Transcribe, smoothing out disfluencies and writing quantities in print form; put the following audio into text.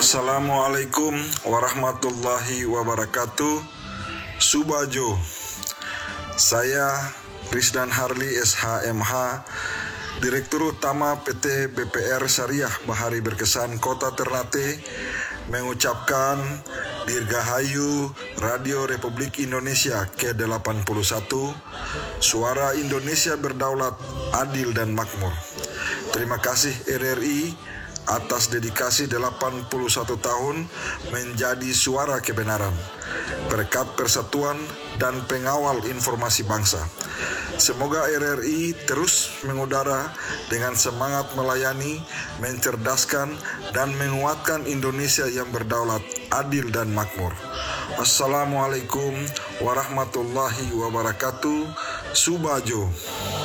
Assalamualaikum warahmatullahi wabarakatuh. Subajo. Saya Rizdan Harli SHMH, Direktur Utama PT BPR Syariah Bahari Berkesan Kota Ternate, mengucapkan Dirgahayu Radio Republik Indonesia ke-81, Suara Indonesia Berdaulat, Adil dan Makmur. Terima kasih RRI atas dedikasi 81 tahun menjadi suara kebenaran, berkat persatuan dan pengawal informasi bangsa. Semoga RRI terus mengudara dengan semangat melayani, mencerdaskan, dan menguatkan Indonesia yang berdaulat, adil, dan makmur. Assalamualaikum warahmatullahi wabarakatuh. Subajo.